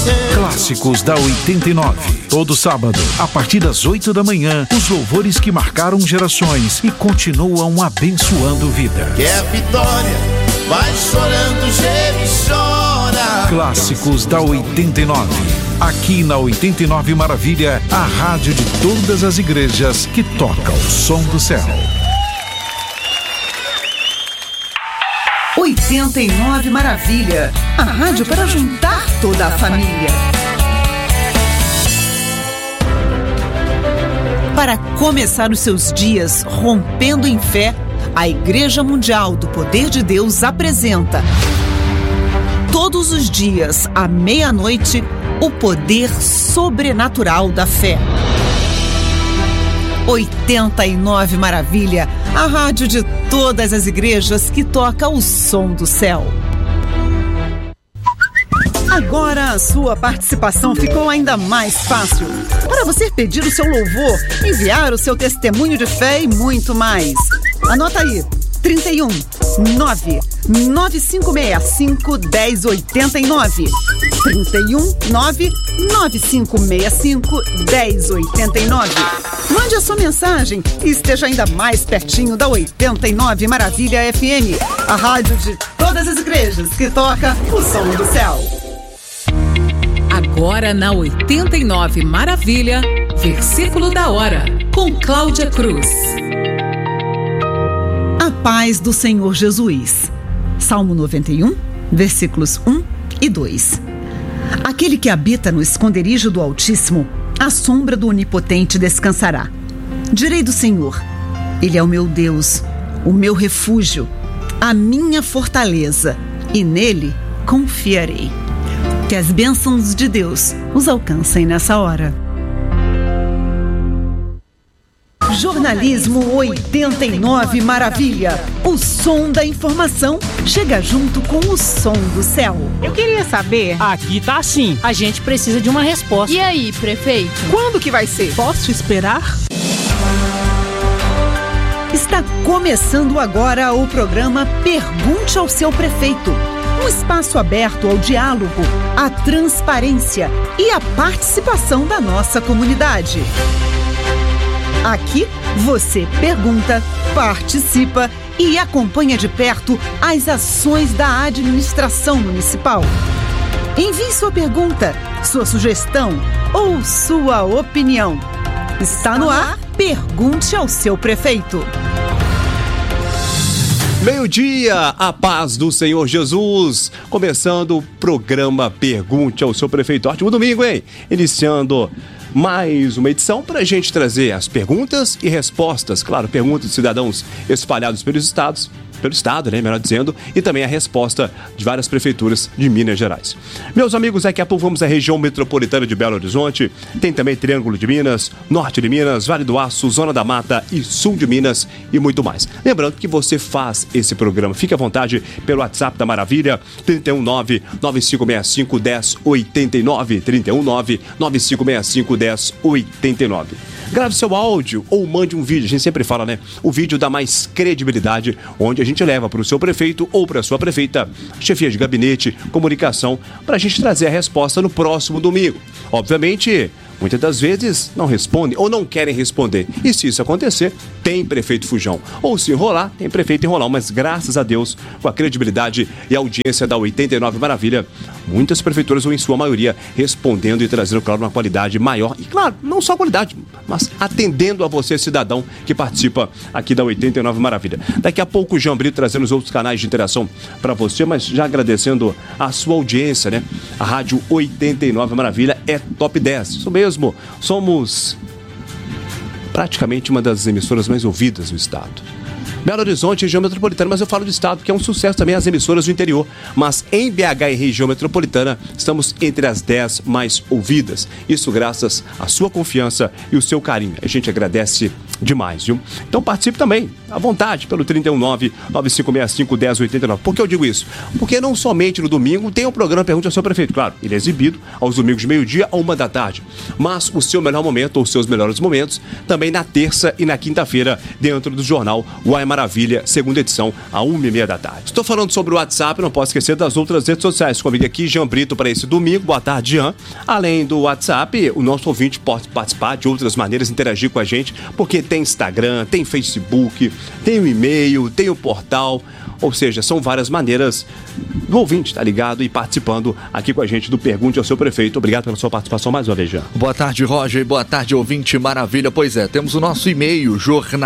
Clássicos da 89. Todo sábado, a partir das 8 da manhã, os louvores que marcaram gerações e continuam abençoando vidas. Que é vitória, vai chorando, geme e chora. Clássicos da 89. Aqui na 89 Maravilha, a rádio de todas as igrejas que toca o som do céu. 89 Maravilha, a rádio para juntar toda a família. Para começar os seus dias rompendo em fé, a Igreja Mundial do Poder de Deus apresenta todos os dias, à meia-noite, o poder sobrenatural da fé. 89 Maravilha, a rádio de todas as igrejas que toca o som do céu. Agora a sua participação ficou ainda mais fácil. Para você pedir o seu louvor, enviar o seu testemunho de fé e muito mais. Anota aí, 31 9 9565 1089. 31 9 9565 1089. Mande a sua mensagem e esteja ainda mais pertinho da 89 Maravilha FM, a rádio de todas as igrejas que toca o som do céu. Agora na 89 Maravilha, versículo da hora, com Cláudia Cruz. A paz do Senhor Jesus. Salmo 91, versículos 1 e 2. Aquele que habita no esconderijo do Altíssimo, à sombra do Onipotente descansará. Direi do Senhor, Ele é o meu Deus, o meu refúgio, a minha fortaleza, e nele confiarei. Que as bênçãos de Deus os alcancem nessa hora. Jornalismo 89 Maravilha. O som da informação chega junto com o som do céu. Eu queria saber. Aqui tá assim. A gente precisa de uma resposta. E aí, prefeito? Quando que vai ser? Posso esperar? Está começando agora o programa Pergunte ao seu prefeito. Um espaço aberto ao diálogo, à transparência e à participação da nossa comunidade. Aqui você pergunta, participa e acompanha de perto as ações da administração municipal. Envie sua pergunta, sua sugestão ou sua opinião. Está no ar, Pergunte ao seu prefeito. Meio-dia, a paz do Senhor Jesus. Começando o programa Pergunte ao seu prefeito. Ótimo domingo, hein? Iniciando mais uma edição para a gente trazer as perguntas e respostas. Claro, perguntas de cidadãos espalhados pelo estado, né, melhor dizendo, e também a resposta de várias prefeituras de Minas Gerais. Meus amigos, daqui a pouco vamos à região metropolitana de Belo Horizonte, tem também Triângulo de Minas, Norte de Minas, Vale do Aço, Zona da Mata e Sul de Minas e muito mais. Lembrando que você faz esse programa, fique à vontade pelo WhatsApp da Maravilha, 319-9565-1089, 319-9565-1089. Grave seu áudio ou mande um vídeo, a gente sempre fala, né? O vídeo dá mais credibilidade, onde a gente leva para o seu prefeito ou para a sua prefeita, chefia de gabinete, comunicação, para a gente trazer a resposta no próximo domingo. Obviamente, muitas das vezes não respondem ou não querem responder. E se isso acontecer, tem prefeito fujão. Ou se enrolar, tem prefeito enrolão. Mas graças a Deus, com a credibilidade e a audiência da 89 Maravilha, muitas prefeituras, ou em sua maioria, respondendo e trazendo, claro, uma qualidade maior. E claro, não só qualidade, mas atendendo a você, cidadão, que participa aqui da 89 Maravilha. Daqui a pouco o Jean Brito trazendo os outros canais de interação para você, mas já agradecendo a sua audiência, né? A Rádio 89 Maravilha é top 10. Isso mesmo, somos praticamente uma das emissoras mais ouvidas do estado. Belo Horizonte, região metropolitana, mas eu falo do estado, porque é um sucesso também as emissoras do interior. Mas em BH e região metropolitana, estamos entre as 10 mais ouvidas. Isso graças à sua confiança e o seu carinho. A gente agradece demais, viu? Então participe também, à vontade, pelo 319-9565-1089. Por que eu digo isso? Porque não somente no domingo tem o programa Pergunte ao seu prefeito. Claro, ele é exibido aos domingos de meio-dia a 1 da tarde. Mas o seu melhor momento, ou os seus melhores momentos, também na terça e na quinta-feira, dentro do jornal Uai Maravilha, segunda edição, a 1h30 da tarde. Estou falando sobre o WhatsApp, não posso esquecer das outras redes sociais. Comigo aqui, Jean Brito, para esse domingo. Boa tarde, Jean. Além do WhatsApp, o nosso ouvinte pode participar de outras maneiras, interagir com a gente, porque tem Instagram, tem Facebook, tem o e-mail, tem o portal. Ou seja, são várias maneiras do ouvinte, tá ligado? E participando aqui com a gente do Pergunte ao Seu Prefeito. Obrigado pela sua participação mais uma vez, Jean. Boa tarde, Roger. E boa tarde, ouvinte maravilha. Pois é, temos o nosso e-mail,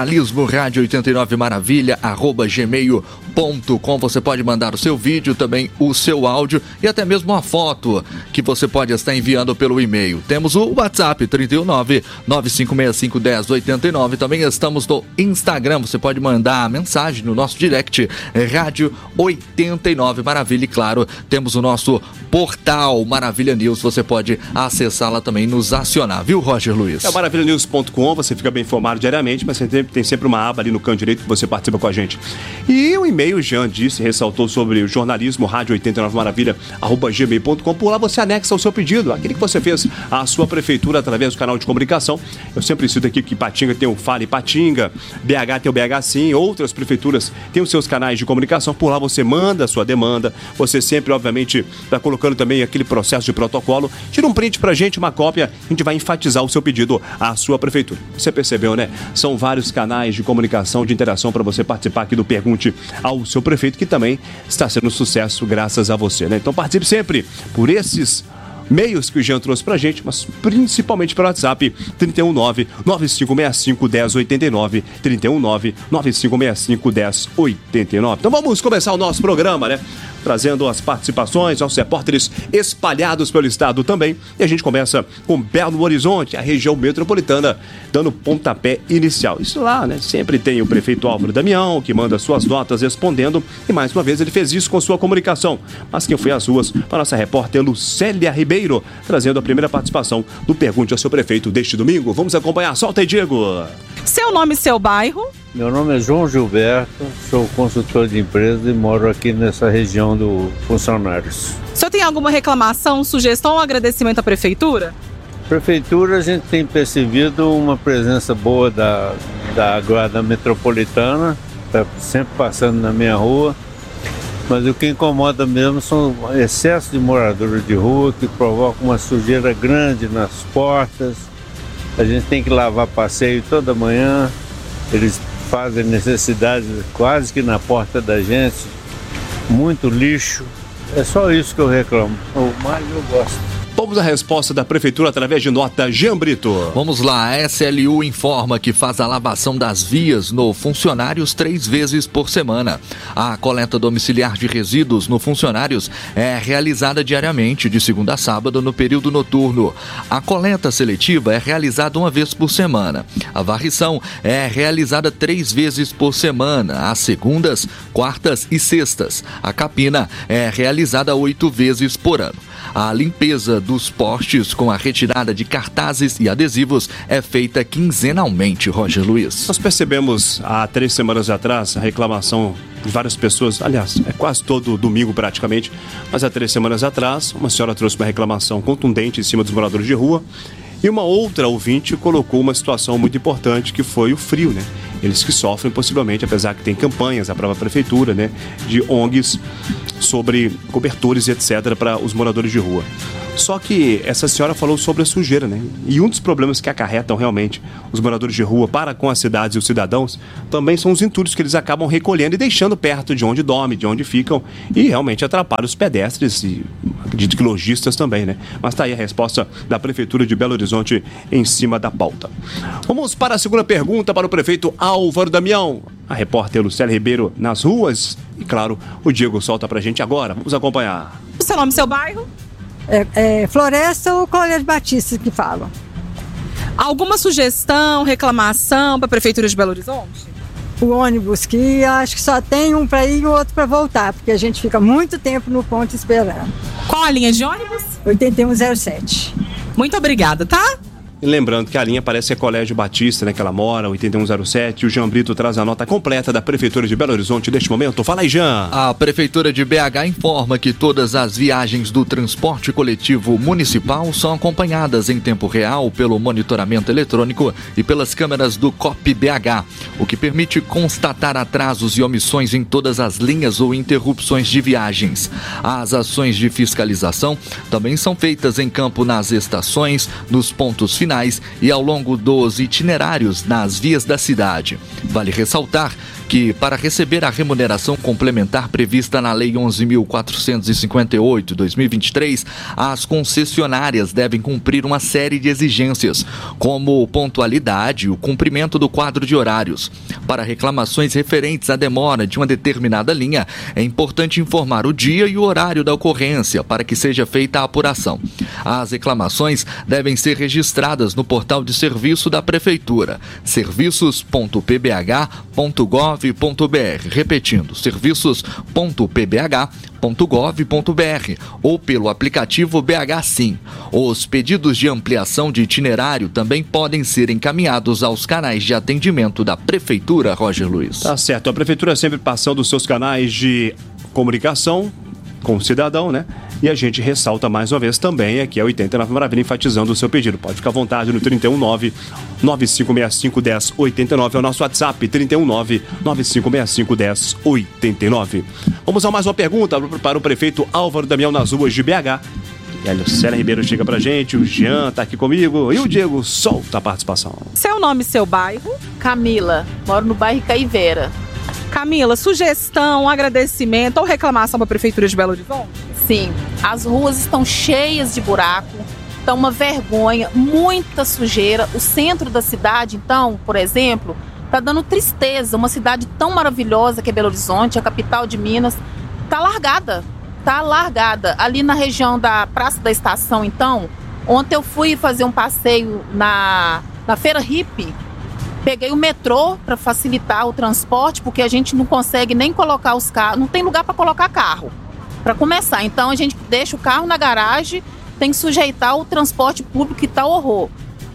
jornalismoradio89maravilha@gmail.com. Você pode mandar o seu vídeo, também o seu áudio e até mesmo uma foto que você pode estar enviando pelo e-mail. Temos o WhatsApp 319-9565-1089. Também estamos no Instagram. Você pode mandar a mensagem no nosso direct, Rádio 89 Maravilha. E claro, temos o nosso portal Maravilha News. Você pode acessá-la também e nos acionar, viu, Roger Luiz? É maravilhanews.com, você fica bem informado diariamente, mas tem sempre uma aba ali no canto direito que você participa com a gente. E o e-mail, Jean disse, ressaltou sobre o jornalismo, rádio 89 maravilha@gmail.com. Por lá você anexa o seu pedido, aquele que você fez à sua prefeitura através do canal de comunicação. Eu sempre cito aqui que Ipatinga tem o Fale Ipatinga, BH tem o BH Sim, outras prefeituras têm os seus canais de comunicação. Por lá você manda a sua demanda, você sempre, obviamente, está colocando também aquele processo de protocolo. Tira um print pra gente, uma cópia, a gente vai enfatizar o seu pedido à sua prefeitura. Você percebeu, né? São vários canais de comunicação, de interação para você participar aqui do Pergunte ao Seu Prefeito, que também está sendo um sucesso graças a você, né? Então participe sempre por esses meios que o Jean trouxe pra gente, mas principalmente pelo WhatsApp 319-9565-1089, 319-9565-1089. Então vamos começar o nosso programa, né? Trazendo as participações aos repórteres espalhados pelo estado também. E a gente começa com Belo Horizonte, a região metropolitana, dando pontapé inicial. Isso lá, né? Sempre tem o prefeito Álvaro Damião, que manda suas notas respondendo. E mais uma vez ele fez isso com sua comunicação. Mas quem foi às ruas foi a nossa repórter Lucélia Ribeiro, trazendo a primeira participação do Pergunte ao Seu Prefeito deste domingo. Vamos acompanhar. Solta aí, Diego. Seu nome e seu bairro? Meu nome é João Gilberto, sou consultor de empresa e moro aqui nessa região dos funcionários. O senhor tem alguma reclamação, sugestão ou agradecimento à prefeitura? Prefeitura, a gente tem percebido uma presença boa da Guarda Metropolitana, está sempre passando na minha rua, mas o que incomoda mesmo são o excesso de moradores de rua que provoca uma sujeira grande nas portas. A gente tem que lavar passeio toda manhã, eles fazem necessidades quase que na porta da gente, muito lixo, é só isso que eu reclamo, mas eu gosto. Vamos à resposta da prefeitura através de nota, Jean Brito. Vamos lá, a SLU informa que faz a lavação das vias no Funcionários 3 vezes por semana. A coleta domiciliar de resíduos no Funcionários é realizada diariamente, de segunda a sábado, no período noturno. A coleta seletiva é realizada 1 vez por semana. A varrição é realizada 3 vezes por semana, às segundas, quartas e sextas. A capina é realizada 8 vezes por ano. A limpeza dos postes com a retirada de cartazes e adesivos é feita quinzenalmente, Roger Luiz. Nós percebemos há 3 semanas atrás a reclamação de várias pessoas, aliás, é quase todo domingo praticamente, mas há 3 semanas atrás uma senhora trouxe uma reclamação contundente em cima dos moradores de rua. E uma outra ouvinte colocou uma situação muito importante, que foi o frio, né? Eles que sofrem possivelmente, apesar que tem campanhas da própria prefeitura, né? De ONGs sobre cobertores e etc. para os moradores de rua. Só que essa senhora falou sobre a sujeira, né? E um dos problemas que acarretam realmente os moradores de rua para com as cidades e os cidadãos também são os entulhos que eles acabam recolhendo e deixando perto de onde dormem, de onde ficam, e realmente atrapalha os pedestres e acredito que lojistas também, né? Mas tá aí a resposta da Prefeitura de Belo Horizonte em cima da pauta. Vamos para a segunda pergunta para o prefeito Álvaro Damião. A repórter Lucélia Ribeiro nas ruas e, claro, o Diego solta pra gente agora. Vamos acompanhar. O seu nome e seu bairro? Floresta ou Colégio Batista que falam. Alguma sugestão, reclamação para a Prefeitura de Belo Horizonte? O ônibus, que acho que só tem um para ir e o outro para voltar, porque a gente fica muito tempo no ponto esperando. Qual a linha de ônibus? 8107. Muito obrigada, tá? E lembrando que a linha parece que é Colégio Batista, né, que ela mora, 8107. O Jean Brito traz a nota completa da Prefeitura de Belo Horizonte neste momento. Fala aí, Jean. A Prefeitura de BH informa que todas as viagens do transporte coletivo municipal são acompanhadas em tempo real pelo monitoramento eletrônico e pelas câmeras do COP BH, o que permite constatar atrasos e omissões em todas as linhas ou interrupções de viagens. As ações de fiscalização também são feitas em campo nas estações, nos pontos finais e ao longo dos itinerários nas vias da cidade. Vale ressaltar que, para receber a remuneração complementar prevista na Lei 11.458/2023, as concessionárias devem cumprir uma série de exigências, como pontualidade e o cumprimento do quadro de horários. Para reclamações referentes à demora de uma determinada linha, é importante informar o dia e o horário da ocorrência para que seja feita a apuração. As reclamações devem ser registradas no portal de serviço da Prefeitura, serviços.pbh.gov.br. Repetindo, serviços.pbh.gov.br ou pelo aplicativo BH Sim. Os pedidos de ampliação de itinerário também podem ser encaminhados aos canais de atendimento da Prefeitura, Roger Luiz. Tá certo, a Prefeitura sempre passando os seus canais de comunicação com o cidadão, né? E a gente ressalta mais uma vez também aqui a 89 Maravilha, enfatizando o seu pedido. Pode ficar à vontade no 319-9565-1089, é o nosso WhatsApp, 319-9565-1089. Vamos a mais uma pergunta para o prefeito Álvaro Damião nas ruas de BH. E a Lucélia Ribeiro chega pra gente, o Jean tá aqui comigo e o Diego solta a participação. Seu nome e seu bairro? Camila, moro no bairro Caiveira. Camila, sugestão, agradecimento ou reclamação para a Prefeitura de Belo Horizonte? Sim, as ruas estão cheias de buraco, está uma vergonha, muita sujeira. O centro da cidade, então, por exemplo, está dando tristeza. Uma cidade tão maravilhosa que é Belo Horizonte, a capital de Minas, está largada. Ali na região da Praça da Estação, então, ontem eu fui fazer um passeio na Feira Hippie. Peguei o metrô para facilitar o transporte, porque a gente não consegue nem colocar os carros, não tem lugar para colocar carro, para começar. Então a gente deixa o carro na garagem, tem que sujeitar o transporte público, que está horror.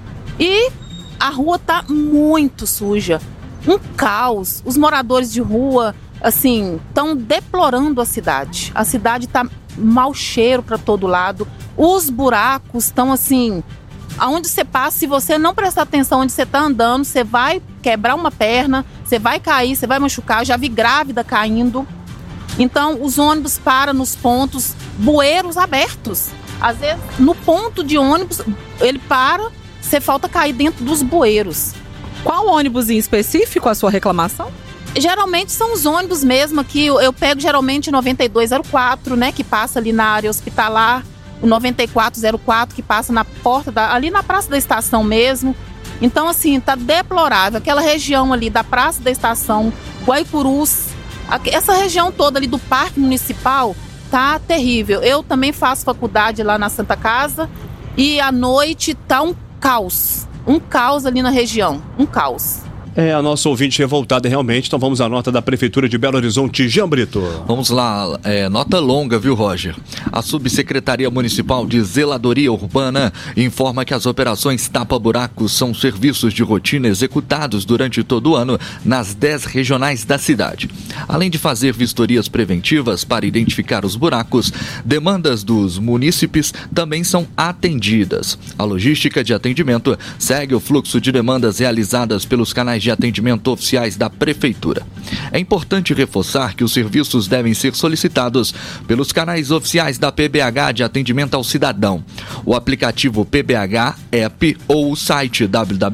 E a rua está muito suja, um caos. Os moradores de rua, assim, estão deplorando a cidade. A cidade está mau cheiro para todo lado, os buracos estão assim... Aonde você passa, se você não prestar atenção onde você está andando, você vai quebrar uma perna, você vai cair, você vai machucar. Eu já vi grávida caindo. Então, os ônibus param nos pontos, bueiros abertos. Às vezes, no ponto de ônibus, ele para, você falta cair dentro dos bueiros. Qual ônibus em específico a sua reclamação? Geralmente são os ônibus mesmo aqui. Eu pego geralmente 9204, né, que passa ali na área hospitalar. O 9404 que passa na porta, ali na Praça da Estação mesmo. Então, assim, tá deplorável. Aquela região ali da Praça da Estação, Guaicurus, essa região toda ali do Parque Municipal, tá terrível. Eu também faço faculdade lá na Santa Casa e à noite tá um caos ali na região, um caos. É, a nossa ouvinte revoltada realmente, então vamos à nota da Prefeitura de Belo Horizonte, Jean Brito. Vamos lá, nota longa, viu, Roger? A Subsecretaria Municipal de Zeladoria Urbana informa que as operações tapa-buracos são serviços de rotina executados durante todo o ano nas 10 regionais da cidade. Além de fazer vistorias preventivas para identificar os buracos, demandas dos munícipes também são atendidas. A logística de atendimento segue o fluxo de demandas realizadas pelos canais de atendimento oficiais da Prefeitura. É importante reforçar que os serviços devem ser solicitados pelos canais oficiais da PBH de atendimento ao cidadão, o aplicativo PBH App ou o site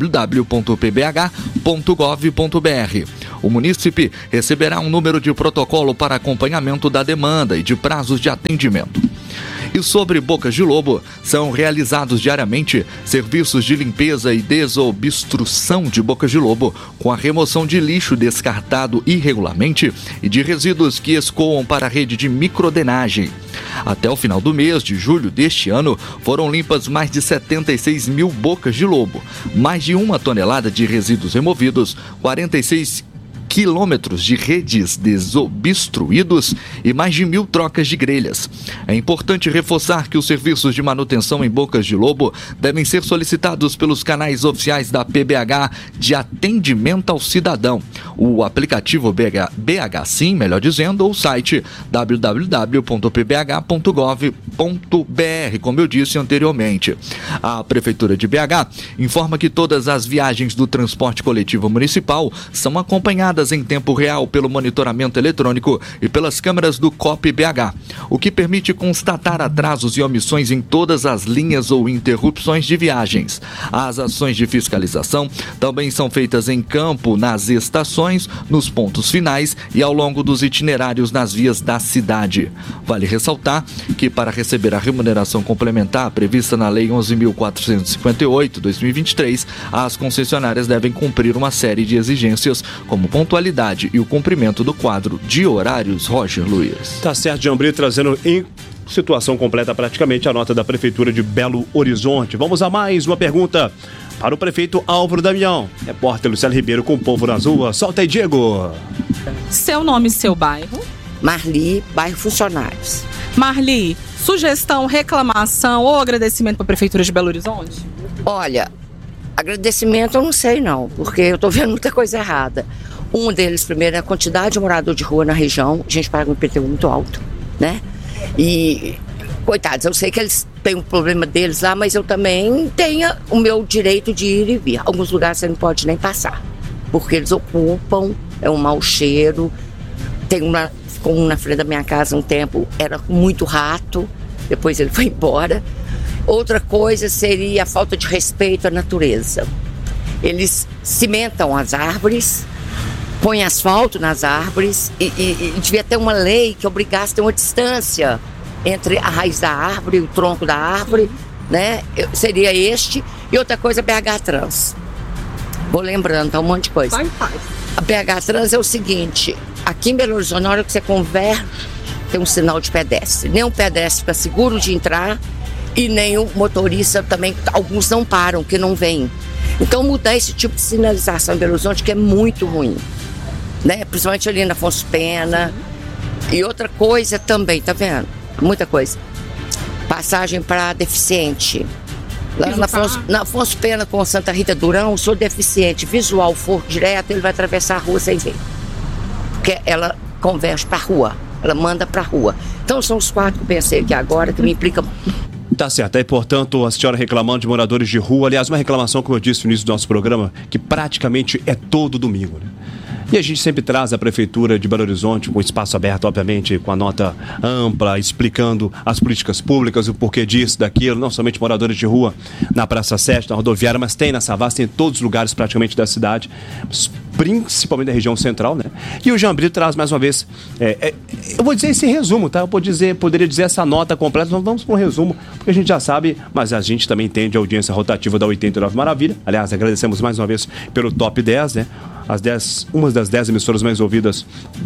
www.pbh.gov.br. O munícipe receberá um número de protocolo para acompanhamento da demanda e de prazos de atendimento. E sobre Bocas de Lobo, são realizados diariamente serviços de limpeza e desobstrução de Bocas de Lobo, com a remoção de lixo descartado irregularmente e de resíduos que escoam para a rede de microdenagem. Até o final do mês de julho deste ano, foram limpas mais de 76 mil bocas de lobo, mais de 1 tonelada de resíduos removidos, 46 kg quilômetros de redes desobstruídos e mais de 1.000 trocas de grelhas. É importante reforçar que os serviços de manutenção em Bocas de Lobo devem ser solicitados pelos canais oficiais da PBH de atendimento ao cidadão, o aplicativo BH Sim, melhor dizendo, ou o site www.pbh.gov.br, como eu disse anteriormente. A Prefeitura de BH informa que todas as viagens do transporte coletivo municipal são acompanhadas em tempo real pelo monitoramento eletrônico e pelas câmeras do COP BH, o que permite constatar atrasos e omissões em todas as linhas ou interrupções de viagens. As ações de fiscalização também são feitas em campo, nas estações, nos pontos finais e ao longo dos itinerários nas vias da cidade. Vale ressaltar que, para receber a remuneração complementar prevista na Lei 11.458/2023, as concessionárias devem cumprir uma série de exigências, como pontualidade e o cumprimento do quadro de horários. Roger Luiz. Tá certo, Jean Brito, trazendo em situação completa praticamente a nota da Prefeitura de Belo Horizonte. Vamos a mais uma pergunta para o prefeito Álvaro Damião. Repórter Luciano Ribeiro com o Povo nas Ruas. Solta aí, Diego. Seu nome e seu bairro? Marli, bairro Funcionários. Marli, sugestão, reclamação ou agradecimento para a Prefeitura de Belo Horizonte? Olha, agradecimento eu não sei não, porque eu tô vendo muita coisa errada. Um deles, primeiro, é a quantidade de morador de rua na região. A gente paga um IPTU muito alto, né? E, coitados, eu sei que eles têm um problema deles lá, mas eu também tenho o meu direito de ir e vir. Alguns lugares você não pode nem passar, porque eles ocupam, é um mau cheiro. Ficou um na frente da minha casa um tempo, era muito rato, depois ele foi embora. Outra coisa seria a falta de respeito à natureza. Eles cimentam as árvores, põem asfalto nas árvores e devia ter uma lei que obrigasse a ter uma distância entre a raiz da árvore e o tronco da árvore, né? Seria este. E outra coisa, BH Trans. Vou lembrando, tá um monte de coisa. A BH Trans é o seguinte, aqui em Belo Horizonte, na hora que você converge, tem um sinal de pedestre. Nem o pedestre fica seguro de entrar e nem o motorista também, alguns não param, que não vêm. Então mudar esse tipo de sinalização em Belo Horizonte, que é muito ruim, né? Principalmente ali na Afonso Pena. E outra coisa também, tá vendo? Muita coisa. Passagem para deficiente. Lá na Afonso Pena com Santa Rita Durão, sou deficiente visual, for direto, ele vai atravessar a rua sem ver. Porque ela converge para a rua, ela manda para a rua. Então são os 4 que eu pensei aqui agora, que me implicam. Tá certo, aí portanto a senhora reclamando de moradores de rua, aliás, uma reclamação, como eu disse no início do nosso programa, que praticamente é todo domingo, né? E a gente sempre traz a Prefeitura de Belo Horizonte com espaço aberto, obviamente, com a nota ampla, explicando as políticas públicas, o porquê disso, daquilo, não somente moradores de rua na Praça 7, na rodoviária, mas tem na Savassi, tem em todos os lugares praticamente da cidade, principalmente da região central, né? E o Jean Brito traz mais uma vez, eu vou dizer esse resumo, tá? Eu poderia dizer essa nota completa, então vamos para um resumo, porque a gente já sabe, mas a gente também entende a audiência rotativa da 89 Maravilha. Aliás, agradecemos mais uma vez pelo top 10, né? Uma das 10 emissoras mais ouvidas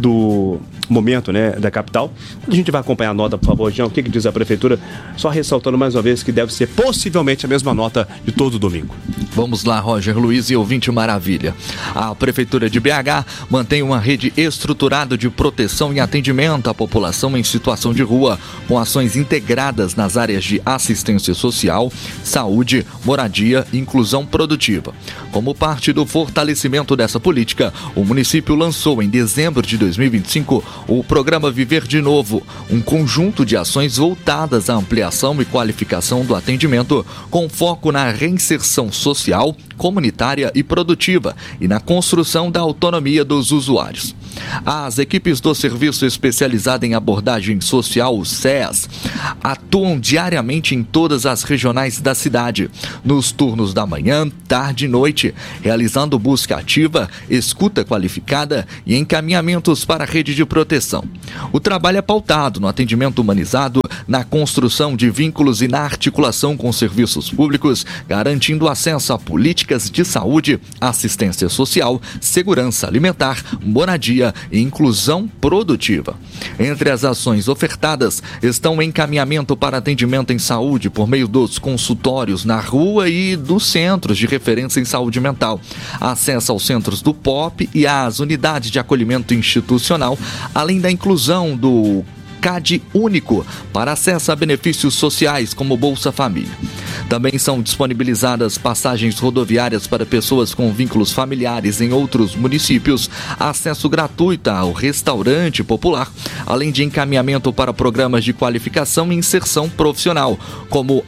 do momento, né, da capital. A gente vai acompanhar a nota, por favor, Jean. O que diz a Prefeitura? Só ressaltando mais uma vez que deve ser possivelmente a mesma nota de todo domingo. Vamos lá, Roger Luiz e ouvinte Maravilha. A Prefeitura de BH mantém uma rede estruturada de proteção e atendimento à população em situação de rua, com ações integradas nas áreas de assistência social, saúde, moradia e inclusão produtiva. Como parte do fortalecimento dessa política, o município lançou em dezembro de 2025 o programa Viver de Novo, um conjunto de ações voltadas à ampliação e qualificação do atendimento, com foco na reinserção social, comunitária e produtiva e na construção da autonomia dos usuários. As equipes do Serviço Especializado em Abordagem Social, o SEAS, atuam diariamente em todas as regionais da cidade, nos turnos da manhã, tarde e noite, realizando busca ativa, escuta qualificada e encaminhamentos para a rede de proteção. O trabalho é pautado no atendimento humanizado, na construção de vínculos e na articulação com serviços públicos, garantindo acesso a políticas de saúde, assistência social, segurança alimentar, moradia renda e inclusão produtiva. Entre as ações ofertadas estão o encaminhamento para atendimento em saúde por meio dos consultórios na rua e dos centros de referência em saúde mental, acesso aos centros do POP e às unidades de acolhimento institucional, além da inclusão do CAD único para acesso a benefícios sociais como Bolsa Família. Também são disponibilizadas passagens rodoviárias para pessoas com vínculos familiares em outros municípios, acesso gratuito ao restaurante popular, além de encaminhamento para programas de qualificação e inserção profissional, como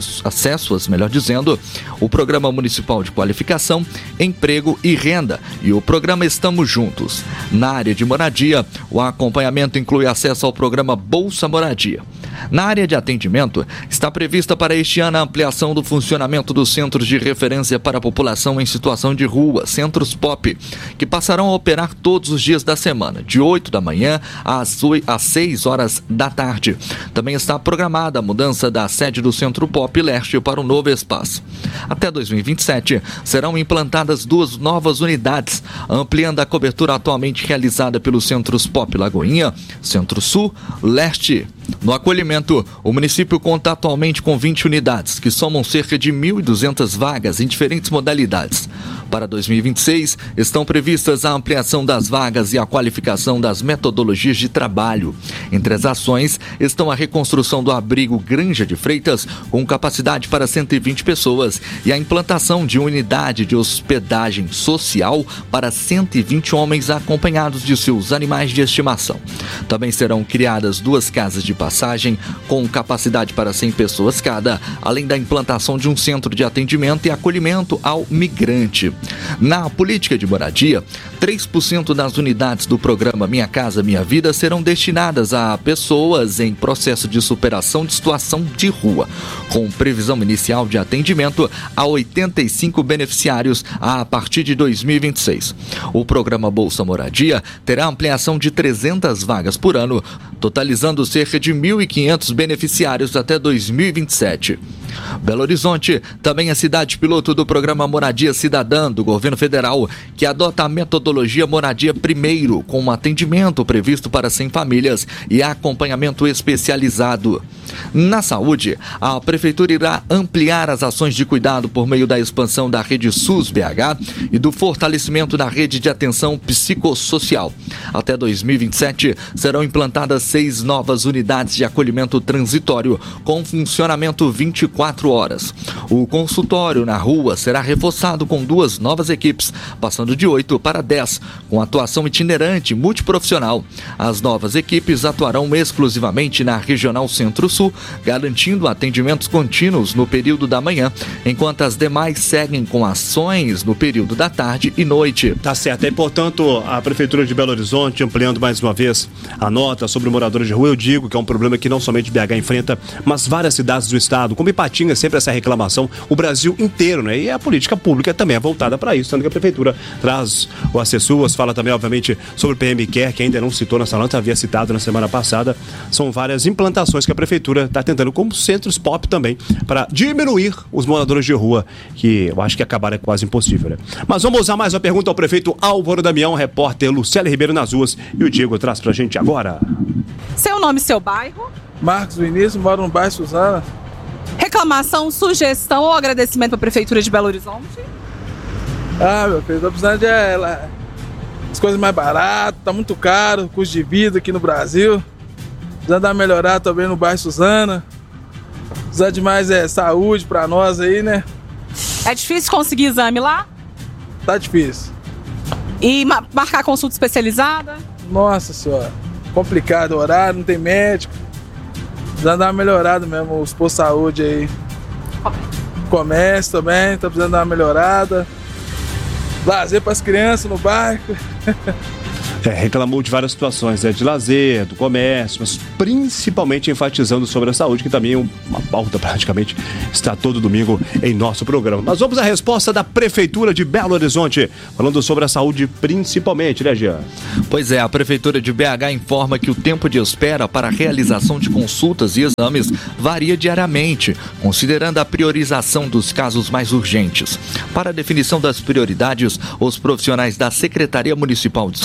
o Programa Municipal de Qualificação, Emprego e Renda e o Programa Estamos Juntos. Na área de moradia, o acompanhamento inclui acesso ao Programa Bolsa Moradia. Na área de atendimento, está prevista para este ano a ampliação do funcionamento dos centros de referência para a população em situação de rua, centros POP, que passarão a operar todos os dias da semana, de 8 da manhã às 6 horas da tarde. Também está programada a mudança da sede do Centro POP Leste para um novo espaço. Até 2027, serão implantadas 2 novas unidades, ampliando a cobertura atualmente realizada pelos Centros POP Lagoinha, Centro Sul, Leste. No acolhimento, o município conta atualmente com 20 unidades, que somam cerca de 1.200 vagas em diferentes modalidades. Para 2026, estão previstas a ampliação das vagas e a qualificação das metodologias de trabalho. Entre as ações estão a reconstrução do abrigo Granja de Freitas, com capacidade para 120 pessoas, e a implantação de unidade de hospedagem social para 120 homens acompanhados de seus animais de estimação. Também serão criadas 2 casas de passagem com capacidade para 100 pessoas cada, além da implantação de um centro de atendimento e acolhimento ao migrante. Na política de moradia, 3% das unidades do programa Minha Casa Minha Vida serão destinadas a pessoas em processo de superação de situação de rua, com previsão inicial de atendimento a 85 beneficiários a partir de 2026. O programa Bolsa Moradia terá ampliação de 300 vagas por ano, totalizando cerca de 1.500 beneficiários até 2027. Belo Horizonte também é cidade piloto do programa Moradia Cidadã do governo federal, que adota a metodologia Moradia Primeiro, com um atendimento previsto para 100 famílias e acompanhamento especializado. Na saúde, a prefeitura irá ampliar as ações de cuidado por meio da expansão da rede SUS-BH e do fortalecimento da rede de atenção psicossocial. Até 2027, serão implantadas 6 novas unidades de acolhimento transitório, com funcionamento 24 horas. O consultório na rua será reforçado com 2 novas equipes, passando de 8 para 10, com atuação itinerante multiprofissional. As novas equipes atuarão exclusivamente na Regional Centro-Sul, garantindo atendimentos contínuos no período da manhã, enquanto as demais seguem com ações no período da tarde e noite. Tá certo. E, portanto, a Prefeitura de Belo Horizonte, ampliando mais uma vez a nota sobre moradores de rua, eu digo que é um problema que não somente BH enfrenta, mas várias cidades do estado, como Ipatinga, sempre essa reclamação, o Brasil inteiro, né? E a política pública também é voltada para isso, sendo que a Prefeitura traz o Acessuas, fala também, obviamente, sobre o PM Care, que ainda não citou nessa nota, havia citado na semana passada. São várias implantações que a Prefeitura está tentando, como centros POP também, para diminuir os moradores de rua, que eu acho que acabar é quase impossível, né? Mas vamos usar mais uma pergunta ao prefeito Álvaro Damião, repórter Lucélia Ribeiro nas ruas, e o Diego traz pra gente agora. Seu nome e seu bairro? Marcos Vinícius, moro no bairro Suzana. Reclamação, sugestão ou agradecimento para a Prefeitura de Belo Horizonte? Meu filho, tô precisando de as coisas mais baratas, tá muito caro, custo de vida aqui no Brasil. Precisando dar uma melhorada também no bairro Suzana. Precisando de mais saúde pra nós aí, né? É difícil conseguir exame lá? Tá difícil. E marcar consulta especializada? Nossa senhora, complicado o horário, não tem médico. Precisando dar uma melhorada mesmo, os postos de saúde aí. Comércio também, tá precisando dar uma melhorada. Lazer pras crianças no bairro. Reclamou de várias situações, de lazer, do comércio, mas principalmente enfatizando sobre a saúde, que também é uma pauta praticamente, está todo domingo em nosso programa. Mas vamos à resposta da Prefeitura de Belo Horizonte, falando sobre a saúde principalmente, né, Jean? Pois é, a Prefeitura de BH informa que o tempo de espera para a realização de consultas e exames varia diariamente, considerando a priorização dos casos mais urgentes. Para a definição das prioridades, os profissionais da Secretaria Municipal de Saúde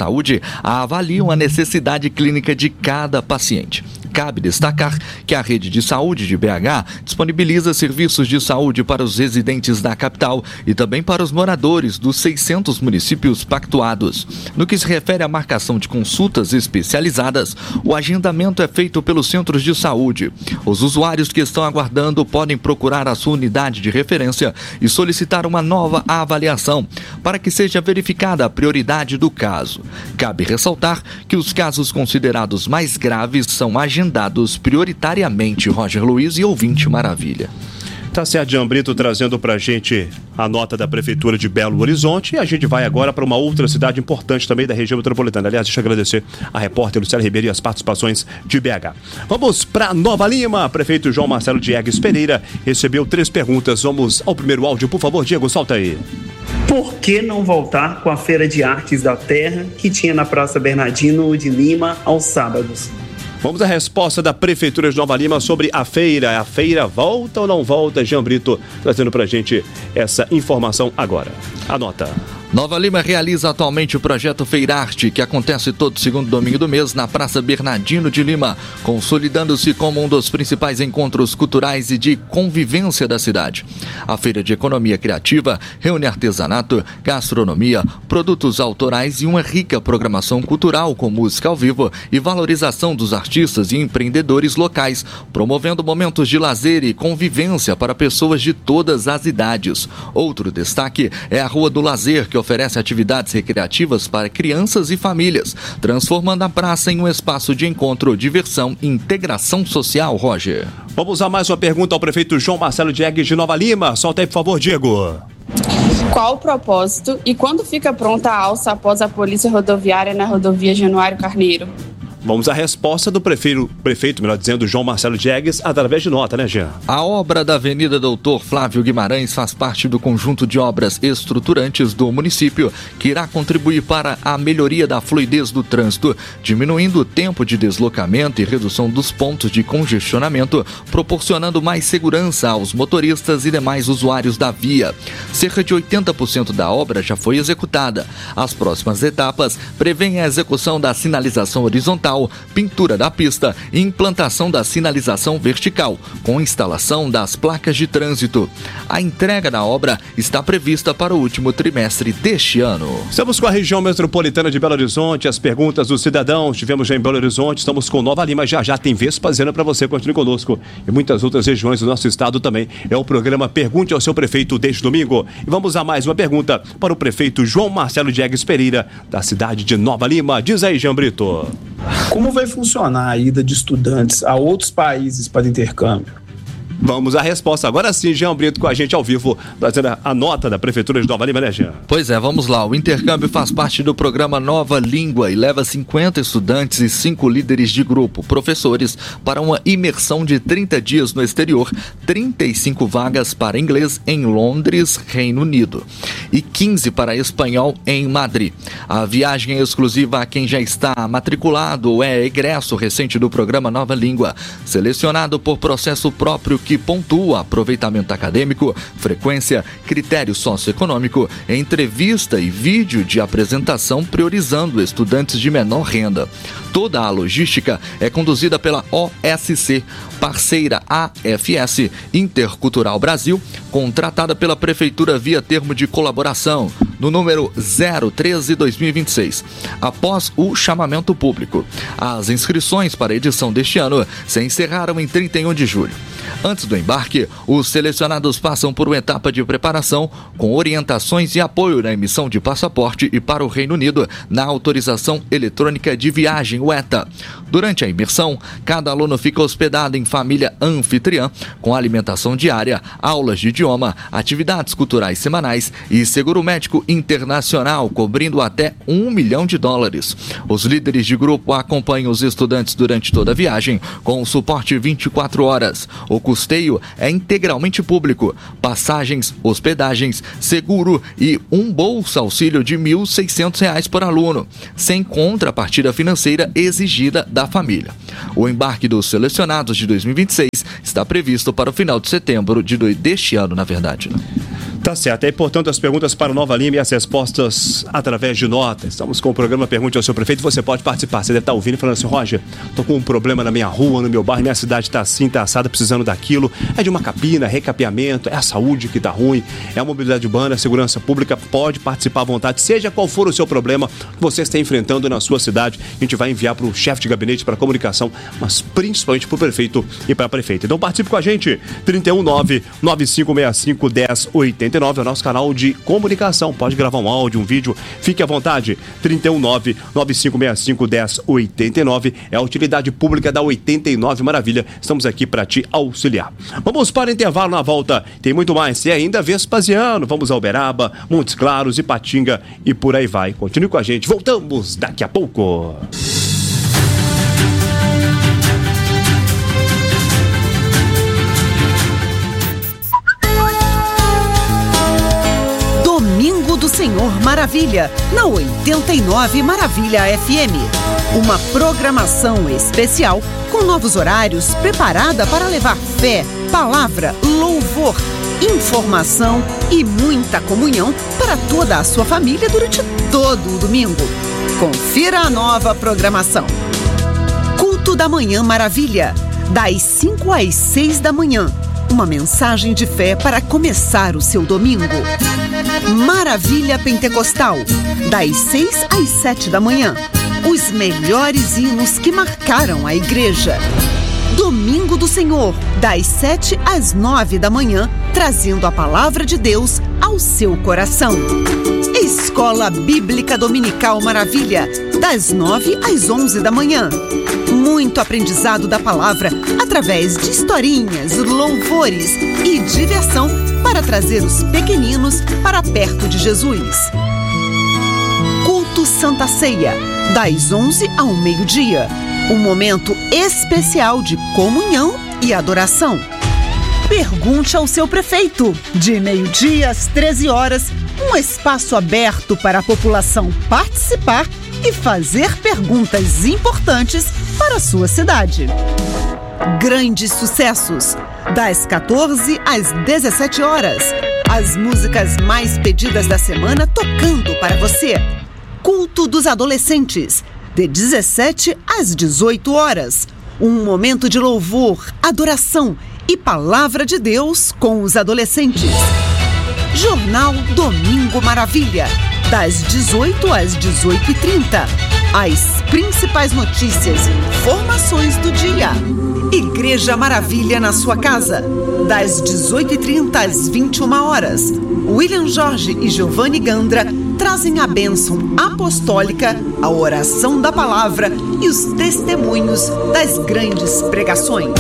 avaliam a necessidade clínica de cada paciente. Cabe destacar que a rede de saúde de BH disponibiliza serviços de saúde para os residentes da capital e também para os moradores dos 600 municípios pactuados. No que se refere à marcação de consultas especializadas, o agendamento é feito pelos centros de saúde. Os usuários que estão aguardando podem procurar a sua unidade de referência e solicitar uma nova avaliação para que seja verificada a prioridade do caso. Cabe ressaltar que os casos considerados mais graves são agendados prioritariamente. Roger Luiz e ouvinte Maravilha. Tá certo, Jean Brito trazendo pra gente a nota da Prefeitura de Belo Horizonte, e a gente vai agora para uma outra cidade importante também da região metropolitana. Aliás, deixa eu agradecer a repórter Lucélia Ribeiro e as participações de BH. Vamos para Nova Lima. Prefeito João Marcelo Diegues Pereira recebeu 3 perguntas. Vamos ao primeiro áudio, por favor, Diego, solta aí. Por que não voltar com a Feira de Artes da Terra que tinha na Praça Bernardino de Lima aos sábados? Vamos à resposta da Prefeitura de Nova Lima sobre a feira. A feira volta ou não volta? Jean Brito trazendo pra gente essa informação agora. Anota. Nova Lima realiza atualmente o projeto Feirarte, que acontece todo segundo domingo do mês na Praça Bernardino de Lima, consolidando-se como um dos principais encontros culturais e de convivência da cidade. A Feira de Economia Criativa reúne artesanato, gastronomia, produtos autorais e uma rica programação cultural com música ao vivo e valorização dos artistas e empreendedores locais, promovendo momentos de lazer e convivência para pessoas de todas as idades. Outro destaque é a Rua do Lazer, que oferece atividades recreativas para crianças e famílias, transformando a praça em um espaço de encontro, diversão e integração social, Roger. Vamos a mais uma pergunta ao prefeito João Marcelo Diegues de Nova Lima. Solta aí, por favor, Diego. Qual o propósito e quando fica pronta a alça após a Polícia Rodoviária na rodovia Januário Carneiro? Vamos à resposta do prefeito, melhor dizendo, João Marcelo Diegues, através de nota, né, Jean? A obra da Avenida Doutor Flávio Guimarães faz parte do conjunto de obras estruturantes do município, que irá contribuir para a melhoria da fluidez do trânsito, diminuindo o tempo de deslocamento e redução dos pontos de congestionamento, proporcionando mais segurança aos motoristas e demais usuários da via. Cerca de 80% da obra já foi executada. As próximas etapas prevêem a execução da sinalização horizontal, pintura da pista e implantação da sinalização vertical, com instalação das placas de trânsito. A entrega da obra está prevista para o último trimestre deste ano. Estamos com a região metropolitana de Belo Horizonte, as perguntas dos cidadãos. Estivemos já em Belo Horizonte, estamos com Nova Lima, já tem Vespasiano para você, continue conosco. E muitas outras regiões do nosso estado também. É o programa Pergunte ao seu prefeito deste domingo. E vamos a mais uma pergunta para o prefeito João Marcelo Diegues Pereira, da cidade de Nova Lima. Diz aí, Jean Brito. Como vai funcionar a ida de estudantes a outros países para intercâmbio? Vamos à resposta. Agora sim, Jean Brito com a gente ao vivo, trazendo a nota da Prefeitura de Nova Lima, né, Jean? Pois é, vamos lá. O intercâmbio faz parte do programa Nova Língua e leva 50 estudantes e 5 líderes de grupo, professores, para uma imersão de 30 dias no exterior, 35 vagas para inglês em Londres, Reino Unido, e 15 para espanhol em Madrid. A viagem é exclusiva a quem já está matriculado ou é egresso recente do programa Nova Língua, selecionado por processo próprio que pontua aproveitamento acadêmico, frequência, critério socioeconômico, entrevista e vídeo de apresentação, priorizando estudantes de menor renda. Toda a logística é conduzida pela OSC, parceira AFS Intercultural Brasil, contratada pela Prefeitura via termo de colaboração, no número 013/2026, após o chamamento público. As inscrições para a edição deste ano se encerraram em 31 de julho. Antes do embarque, os selecionados passam por uma etapa de preparação com orientações e apoio na emissão de passaporte e para o Reino Unido na autorização eletrônica de viagem, o ETA. Durante a imersão, cada aluno fica hospedado em família anfitriã, com alimentação diária, aulas de idioma, atividades culturais semanais e seguro médico internacional, cobrindo até $1 milhão. Os líderes de grupo acompanham os estudantes durante toda a viagem, com suporte 24 horas. O custeio é integralmente público, passagens, hospedagens, seguro e um bolsa auxílio de R$ 1.600 por aluno, sem contrapartida financeira exigida da família. O embarque dos selecionados de 2026 está previsto para o final de setembro deste ano, na verdade. Tá certo. E, portanto, as perguntas para o Nova Lima e as respostas através de notas. Estamos com o programa Pergunte ao Seu Prefeito. Você pode participar. Você deve estar ouvindo e falando assim: Roger, tô com um problema na minha rua, no meu bairro, minha cidade está assim, está assada, precisando daquilo. É de uma capina, recapeamento, é a saúde que está ruim, é a mobilidade urbana, a segurança pública. Pode participar à vontade, seja qual for o seu problema que você está enfrentando na sua cidade. A gente vai enviar para o chefe de gabinete, para a comunicação, mas principalmente para o prefeito e para a prefeita. Então participe com a gente. 319-9565-1089 é o nosso canal de comunicação. Pode gravar um áudio, um vídeo, fique à vontade. 319-9565-1089 é a utilidade pública da 89 Maravilha. Estamos aqui para te auxiliar. Vamos para o intervalo. Na volta tem muito mais. E ainda Vespasiano. Vamos a Uberaba, Montes Claros, Ipatinga e por aí vai. Continue com a gente. Voltamos daqui a pouco. Domingo do Senhor Maravilha, na 89 Maravilha FM. Uma programação especial com novos horários preparada para levar fé, palavra, louvor, informação e muita comunhão para toda a sua família durante todo o domingo. Confira a nova programação. Culto da Manhã Maravilha, das 5 às 6 da manhã. Uma mensagem de fé para começar o seu domingo. Maravilha Pentecostal, das 6 às 7 da manhã. Os melhores hinos que marcaram a igreja. Domingo do Senhor, das 7 às 9 da manhã, trazendo a palavra de Deus ao seu coração. Escola Bíblica Dominical Maravilha, das 9 às 11 da manhã. Muito aprendizado da palavra através de historinhas, louvores e diversão para trazer os pequeninos para perto de Jesus. Culto Santa Ceia, das 11 ao meio-dia. Um momento especial de comunhão e adoração. Pergunte ao seu prefeito, de meio-dia às 13 horas, um espaço aberto para a população participar e fazer perguntas importantes para a sua cidade. Grandes sucessos, das 14 às 17 horas. As músicas mais pedidas da semana tocando para você. Culto dos Adolescentes, de 17 às 18 horas. Um momento de louvor, adoração e palavra de Deus com os adolescentes. Jornal Domingo Maravilha, das 18 às 18h30. As principais notícias e informações do dia. Igreja Maravilha na sua casa, das 18h30 às 21 horas. William Jorge e Giovanni Gandra trazem a bênção apostólica, a oração da palavra e os testemunhos das grandes pregações.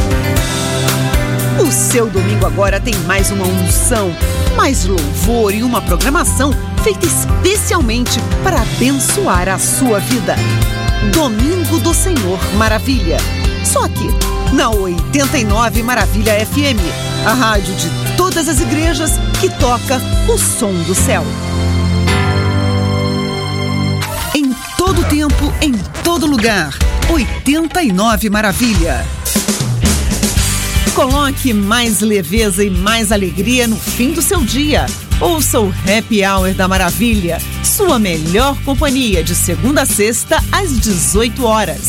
O seu domingo agora tem mais uma unção, mais louvor e uma programação feita especialmente para abençoar a sua vida. Domingo do Senhor Maravilha. Só aqui, na 89 Maravilha FM, a rádio de todas as igrejas que toca o som do céu. Em todo tempo, em todo lugar, 89 Maravilha. Coloque mais leveza e mais alegria no fim do seu dia. Ouça o Happy Hour da Maravilha, sua melhor companhia de segunda a sexta às 18 horas.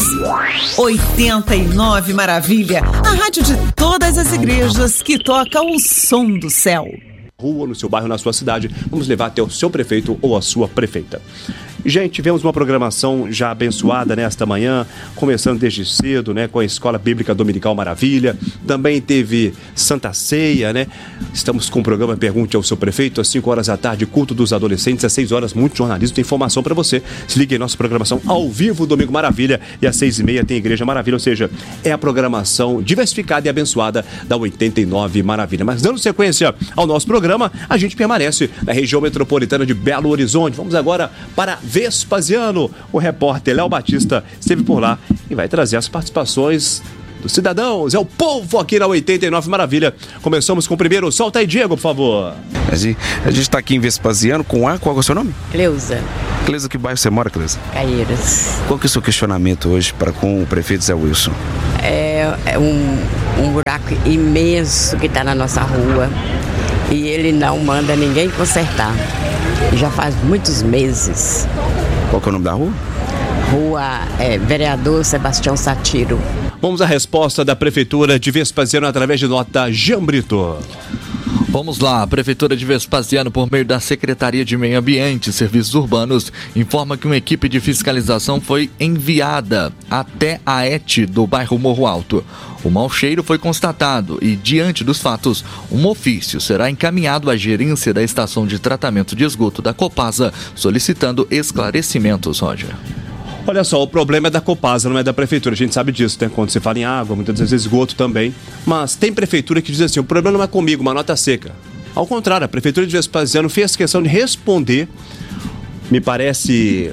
89 Maravilha, a rádio de todas as igrejas que toca o som do céu. Rua, no seu bairro, na sua cidade, vamos levar até o seu prefeito ou a sua prefeita. Gente, tivemos uma programação já abençoada nesta manhã, começando desde cedo, né, com a Escola Bíblica Dominical Maravilha. Também teve Santa Ceia, né? Estamos com o programa Pergunte ao Seu Prefeito, às 5 horas da tarde, culto dos adolescentes, às 6 horas, muito jornalismo, tem informação para você. Se ligue em nossa programação ao vivo, Domingo Maravilha, e às 6h30 tem Igreja Maravilha, ou seja, é a programação diversificada e abençoada da 89 Maravilha. Mas dando sequência ao nosso programa, a gente permanece na região metropolitana de Belo Horizonte. Vamos agora para Vespasiano. O repórter Léo Batista esteve por lá e vai trazer as participações dos cidadãos. É o povo aqui na 89 Maravilha. Começamos com o primeiro. Solta aí, Diego, por favor. A gente está aqui em Vespasiano com a... Qual é o seu nome? Cleusa. Cleusa, que bairro você mora, Cleusa? Caieiras. Qual que é o seu questionamento hoje para com o prefeito Zé Wilson? É um buraco imenso que está na nossa rua. E ele não manda ninguém consertar. Já faz muitos meses. Qual que é o nome da rua? Rua Vereador Sebastião Satiro. Vamos à resposta da Prefeitura de Vespasiano através de nota Jean Brito. Vamos lá, a Prefeitura de Vespasiano, por meio da Secretaria de Meio Ambiente e Serviços Urbanos, informa que uma equipe de fiscalização foi enviada até a ET do bairro Morro Alto. O mau cheiro foi constatado e, diante dos fatos, um ofício será encaminhado à gerência da estação de tratamento de esgoto da Copasa, solicitando esclarecimentos, Roger. Olha só, o problema é da Copasa, não é da Prefeitura. A gente sabe disso, né? Quando você fala em água, muitas vezes esgoto também. Mas tem Prefeitura que diz assim, o problema não é comigo, uma nota seca. Ao contrário, a Prefeitura de Vespasiano fez questão de responder, me parece,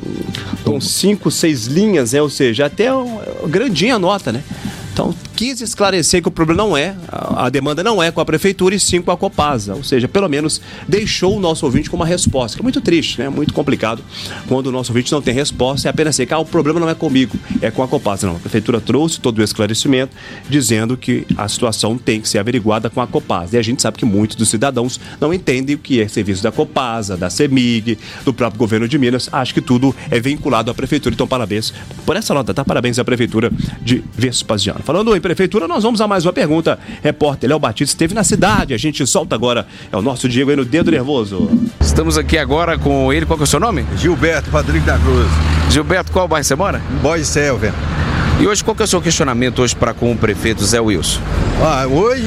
com 5, 6 linhas, né? Ou seja, até grandinha a nota, né? Então, quis esclarecer que o problema não é, a demanda não é com a Prefeitura e sim com a Copasa. Ou seja, pelo menos deixou o nosso ouvinte com uma resposta, que é muito triste, né? Muito complicado quando o nosso ouvinte não tem resposta, é apenas assim, o problema não é comigo, é com a Copasa. Não, a Prefeitura trouxe todo o esclarecimento, dizendo que a situação tem que ser averiguada com a Copasa. E a gente sabe que muitos dos cidadãos não entendem o que é serviço da Copasa, da CEMIG, do próprio governo de Minas. Acho que tudo é vinculado à Prefeitura. Então, parabéns por essa nota, tá? Parabéns à Prefeitura de Vespasiano. Falando em Prefeitura, nós vamos a mais uma pergunta. Repórter Léo Batista esteve na cidade, a gente solta agora. É o nosso Diego aí no Dedo Nervoso. Estamos aqui agora com ele, qual que é o seu nome? Gilberto Rodrigues da Cruz. Gilberto, qual bairro você mora? Boy Selva. E hoje, qual que é o seu questionamento hoje para com o prefeito Zé Wilson? Hoje,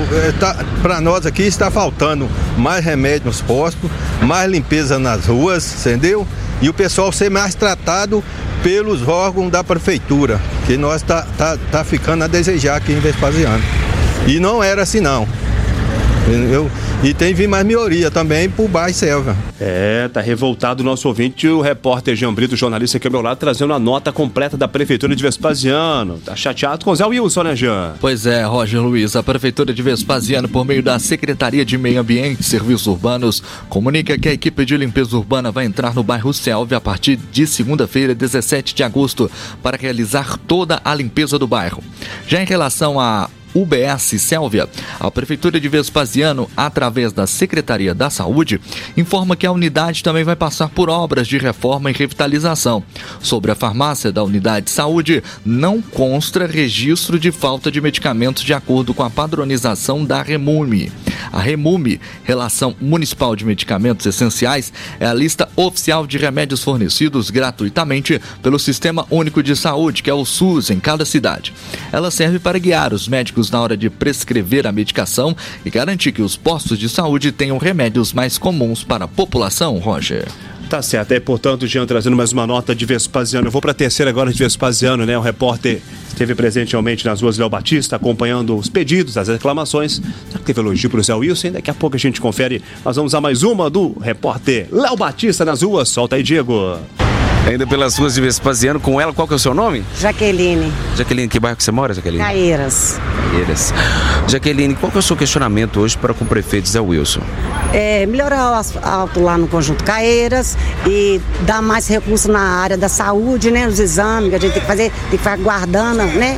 para nós aqui, está faltando mais remédio nos postos, mais limpeza nas ruas, entendeu? E o pessoal ser mais tratado pelos órgãos da prefeitura, que nós tá ficando a desejar aqui em Vespasiano. E não era assim não. Entendeu? E tem vindo mais melhoria também pro bairro Selva. Tá revoltado o nosso ouvinte, o repórter Jean Brito, jornalista aqui ao meu lado, trazendo a nota completa da Prefeitura de Vespasiano. Tá chateado com o Zé Wilson, né, Jean? Pois é, Roger Luiz, a Prefeitura de Vespasiano, por meio da Secretaria de Meio Ambiente e Serviços Urbanos, comunica que a equipe de limpeza urbana vai entrar no bairro Selva a partir de segunda-feira, 17 de agosto, para realizar toda a limpeza do bairro. Já em relação a UBS Sélvia, a Prefeitura de Vespasiano, através da Secretaria da Saúde, informa que a unidade também vai passar por obras de reforma e revitalização. Sobre a farmácia da unidade de saúde, não consta registro de falta de medicamentos de acordo com a padronização da REMUME. A REMUME, Relação Municipal de Medicamentos Essenciais, é a lista oficial de remédios fornecidos gratuitamente pelo Sistema Único de Saúde, que é o SUS, em cada cidade. Ela serve para guiar os médicos na hora de prescrever a medicação e garantir que os postos de saúde tenham remédios mais comuns para a população, Roger. Tá certo, portanto, Jean, trazendo mais uma nota de Vespasiano. Eu vou para a terceira agora de Vespasiano, né? O repórter esteve presente realmente nas ruas Léo Batista, acompanhando os pedidos, as reclamações. Já que teve elogio para o Zé Wilson, daqui a pouco a gente confere. Nós vamos a mais uma do repórter Léo Batista nas ruas. Solta aí, Diego. Ainda pelas ruas de Vespasiano, com ela, qual que é o seu nome? Jaqueline. Jaqueline, que bairro que você mora, Jaqueline? Caeiras. Jaqueline, qual que é o seu questionamento hoje para com o prefeito Zé Wilson? Melhorar o asfalto lá no Conjunto Caeiras e dar mais recursos na área da saúde, né? Os exames que a gente tem que fazer, tem que ficar guardando, né?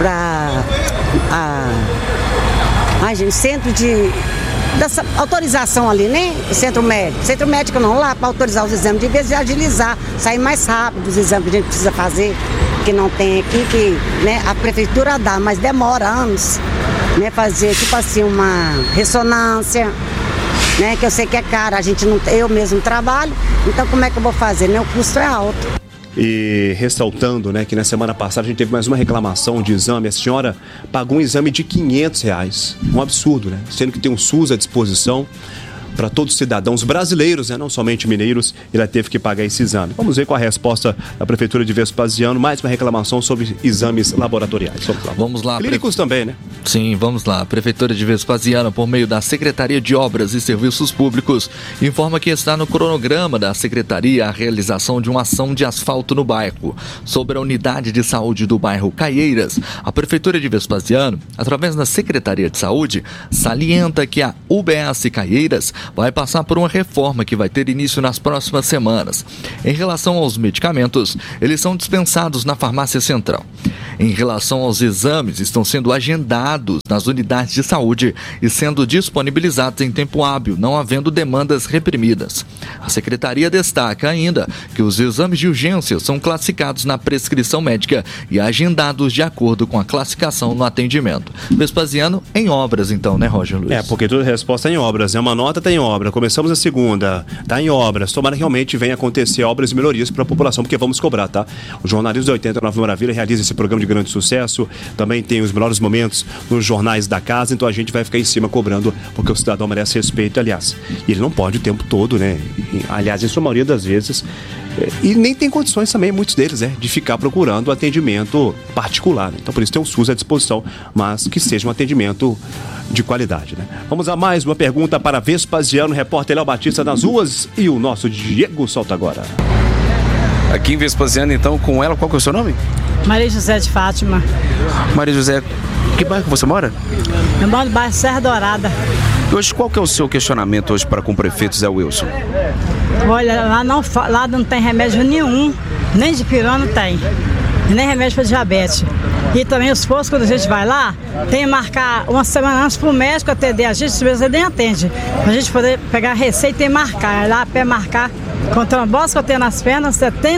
Centro de... dessa autorização ali, né? Centro médico não, lá para autorizar os exames, de vez de agilizar, sair mais rápido os exames que a gente precisa fazer, que não tem aqui, que, né, a prefeitura dá, mas demora anos, né? Fazer tipo assim uma ressonância, né? Que eu sei que é caro, eu mesmo trabalho, então como é que eu vou fazer, né? O custo é alto. E ressaltando, né, que na semana passada a gente teve mais uma reclamação de exame. A senhora pagou um exame de R$500. Um absurdo, né? Sendo que tem um SUS à disposição para todos os cidadãos brasileiros, né? Não somente mineiros, ela teve que pagar esse exame. Vamos ver qual a resposta da Prefeitura de Vespasiano. Mais uma reclamação sobre exames laboratoriais. Vamos lá. Clínicos também, né? Sim, vamos lá. A Prefeitura de Vespasiano, por meio da Secretaria de Obras e Serviços Públicos, informa que está no cronograma da Secretaria a realização de uma ação de asfalto no bairro. Sobre a unidade de saúde do bairro Caeiras, a Prefeitura de Vespasiano, através da Secretaria de Saúde, salienta que a UBS Caeiras vai passar por uma reforma que vai ter início nas próximas semanas. Em relação aos medicamentos, eles são dispensados na farmácia central. Em relação aos exames, estão sendo agendados nas unidades de saúde e sendo disponibilizados em tempo hábil, não havendo demandas reprimidas. A Secretaria destaca ainda que os exames de urgência são classificados na prescrição médica e agendados de acordo com a classificação no atendimento. Vespasiano em obras, então, né, Roger Luiz? Porque toda resposta é em obras, né? Uma nota está em obra. Começamos a segunda, está em obras. Tomara que realmente venha acontecer obras e melhorias para a população, porque vamos cobrar, tá? O Jornalismo da 89 Maravilha realiza esse programa de grande sucesso. Também tem os melhores momentos nos jornais da casa, então a gente vai ficar em cima cobrando, porque o cidadão merece respeito, aliás. E ele não pode o tempo todo, né? Aliás, em sua maioria das vezes, e nem tem condições também, muitos deles, de ficar procurando atendimento particular, né? Então por isso tem o SUS à disposição, mas que seja um atendimento de qualidade, né? Vamos a mais uma pergunta para Vespasiano, repórter Léo Batista nas ruas, e o nosso Diego solta agora. Aqui em Vespasiano, então, com ela, qual que é o seu nome? Maria José de Fátima. Maria José, que bairro você mora? Eu moro no bairro Serra Dourada. E hoje, qual que é o seu questionamento hoje para com o prefeito Zé Wilson? Olha, lá não tem remédio nenhum, nem de pirona tem, nem remédio para diabetes. E também os postos, quando a gente vai lá, tem que marcar uma semana antes para o médico atender a gente, às vezes ele nem atende. Pra gente poder pegar a receita e marcar, lá a pé marcar. Com trombose que eu tenho nas pernas,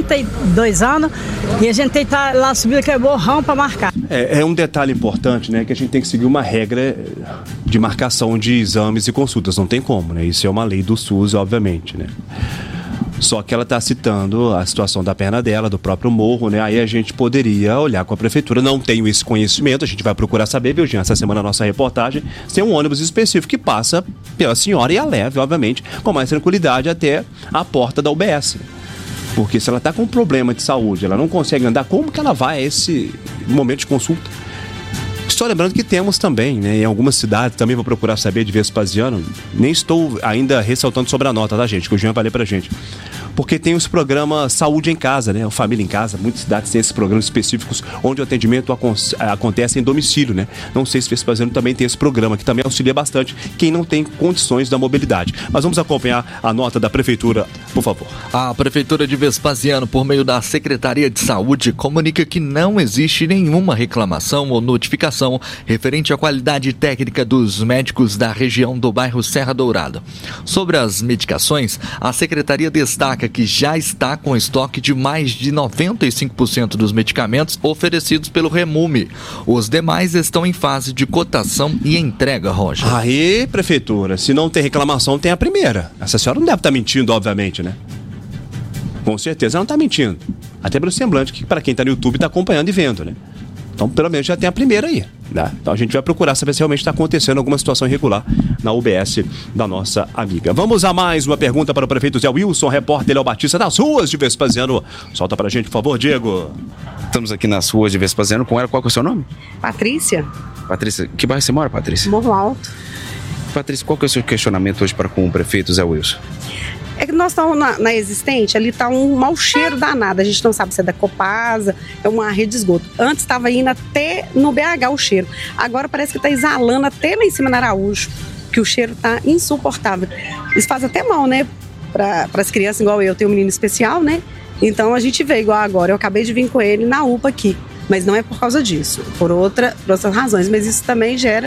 72 anos, e a gente tem que estar lá subindo aquele borrão para marcar. É um detalhe importante, né? Que a gente tem que seguir uma regra de marcação de exames e consultas. Não tem como, né? Isso é uma lei do SUS, obviamente, né? Só que ela está citando a situação da perna dela, do próprio morro, né? Aí a gente poderia olhar com a prefeitura. Não tenho esse conhecimento, a gente vai procurar saber, viu, Jean? Essa semana a nossa reportagem tem um ônibus específico que passa pela senhora e a leve, obviamente, com mais tranquilidade até a porta da UBS. Porque se ela está com um problema de saúde, ela não consegue andar, como que ela vai a esse momento de consulta? Só lembrando que temos também, né, em algumas cidades, também vou procurar saber de Vespasiano, nem estou ainda ressaltando sobre a nota, tá, gente, que o Jean vai ler pra gente. Porque tem os programas Saúde em Casa, né, o Família em Casa, muitas cidades têm esses programas específicos onde o atendimento acontece em domicílio, né. Não sei se Vespasiano também tem esse programa, que também auxilia bastante quem não tem condições da mobilidade. Mas vamos acompanhar a nota da Prefeitura, por favor. A Prefeitura de Vespasiano, por meio da Secretaria de Saúde, comunica que não existe nenhuma reclamação ou notificação referente à qualidade técnica dos médicos da região do bairro Serra Dourada. Sobre as medicações, a Secretaria destaca que já está com estoque de mais de 95% dos medicamentos oferecidos pelo Remume. Os demais estão em fase de cotação e entrega, Roger. Aí, Prefeitura, se não tem reclamação, tem a primeira. Essa senhora não deve estar mentindo, obviamente, né? Com certeza ela não está mentindo. Até pelo semblante que, para quem está no YouTube, está acompanhando e vendo, né? Então, pelo menos já tem a primeira aí, né? Então a gente vai procurar saber se realmente está acontecendo alguma situação irregular na UBS da nossa amiga. Vamos a mais uma pergunta para o prefeito Zé Wilson, repórter Léo Batista, das ruas de Vespasiano. Solta pra gente, por favor, Diego. Estamos aqui nas ruas de Vespasiano com ela. Qual que é o seu nome? Patrícia. Patrícia, que bairro você mora, Patrícia? Morro Alto. Patrícia, qual que é o seu questionamento hoje para com o prefeito Zé Wilson? É que nós estamos na existente, ali está um mau cheiro danado. A gente não sabe se é da Copasa, é uma rede de esgoto. Antes estava indo até no BH o cheiro. Agora parece que está exalando até lá em cima na Araújo, que o cheiro está insuportável. Isso faz até mal, né? Para as crianças igual eu, tenho um menino especial, né? Então a gente vê igual agora. Eu acabei de vir com ele na UPA aqui. Mas não é por causa disso, por outras razões. Mas isso também gera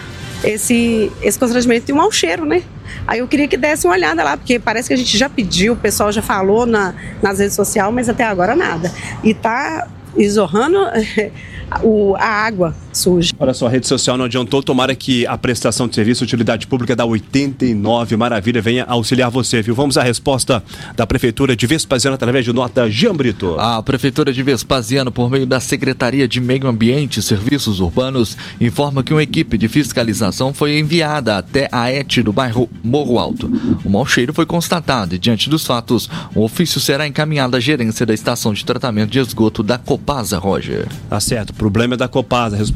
esse constrangimento e um mau cheiro, né? Aí eu queria que desse uma olhada lá, porque parece que a gente já pediu, o pessoal já falou nas redes sociais, mas até agora nada. E tá esorrando a água suja. Olha só, a rede social não adiantou, tomara que a prestação de serviço utilidade pública da 89 Maravilha venha auxiliar você, viu? Vamos à resposta da Prefeitura de Vespasiano através de nota Jean Brito. A Prefeitura de Vespasiano, por meio da Secretaria de Meio Ambiente e Serviços Urbanos, informa que uma equipe de fiscalização foi enviada até a ET do bairro Morro Alto. O mau cheiro foi constatado e, diante dos fatos, um ofício será encaminhado à gerência da estação de tratamento de esgoto da Copasa, Roger. Tá certo, o problema é da Copasa, a responsabilidade